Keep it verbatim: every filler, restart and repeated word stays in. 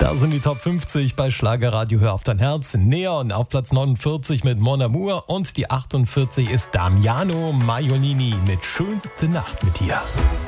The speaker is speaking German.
Da sind die Top fünfzig bei Schlagerradio Hör auf dein Herz. Neon auf Platz neunundvierzig mit Mon Amour und die achtundvierzig ist Damiano Maiolini mit Schönste Nacht mit dir.